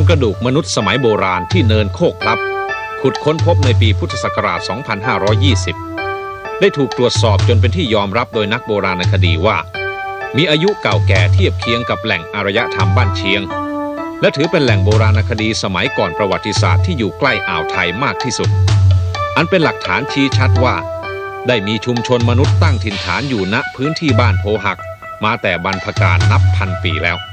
รงกระดูกมนุษย์สมัยโบราณที่เนินโคกพลับขุดค้นพบในปีพุทธศักราช 2520 ได้ถูกตรวจสอบจนเป็นที่ยอมรับโดยนักโบราณคดีว่ามีอายุเก่าแก่เทียบเคียงกับแหล่งอารยธรรมบ้านเชียงและถือเป็นแหล่งโบราณคดีสมัยก่อนประวัติศาสตร์ที่อยู่ใกล้อ่าวไทยมากที่สุดอันเป็นหลักฐานชี้ชัดว่าได้มีชุมชนมนุษย์ตั้งถิ่นฐานอยู่ณพื้นที่บ้านโพหักมาแต่บรรพกาลนับพันปีแล้ว